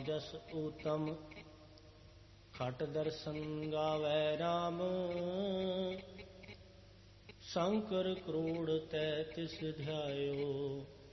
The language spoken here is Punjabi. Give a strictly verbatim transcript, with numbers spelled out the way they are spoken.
जस ऊतम खट दर्शन गावै राम शंकर क्रोड़ तैतीस ध्यायो